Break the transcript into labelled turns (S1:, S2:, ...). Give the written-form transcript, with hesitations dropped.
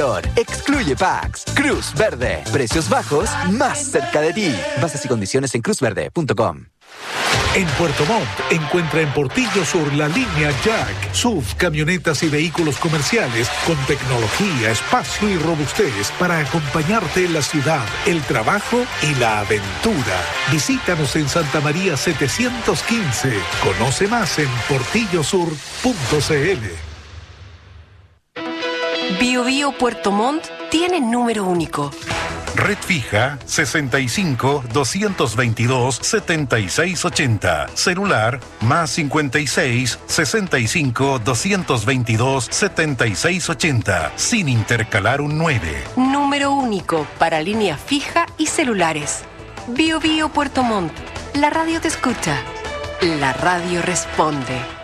S1: Excluye packs. Cruz Verde. Precios bajos más cerca de ti. Bases y condiciones en cruzverde.com.
S2: En Puerto Montt encuentra en Portillo Sur la línea Jack, SUV, camionetas y vehículos comerciales con tecnología, espacio y robustez para acompañarte en la ciudad, el trabajo y la aventura. Visítanos en Santa María 715. Conoce más en portillosur.cl.
S3: Bio Bio Puerto Montt tiene número único.
S4: Red fija 65 222 7680. Celular más 56 65 222 7680. Sin intercalar un 9.
S3: Número único para línea fija y celulares. Bio Bio Puerto Montt. La radio te escucha. La radio responde.